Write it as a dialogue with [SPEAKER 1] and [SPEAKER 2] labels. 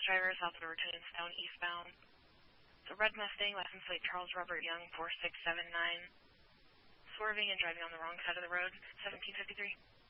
[SPEAKER 1] driver, south of the Rotunden Stone, eastbound. The red Mustang, license plate Charles Robert Young, 4679. Swerving and driving on the wrong side of the road, 1753.